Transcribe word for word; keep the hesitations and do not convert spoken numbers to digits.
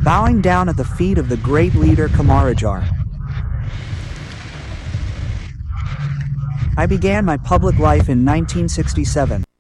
bowing down at the feet of the great leader Kamarajar. I began my public life in nineteen sixty-seven.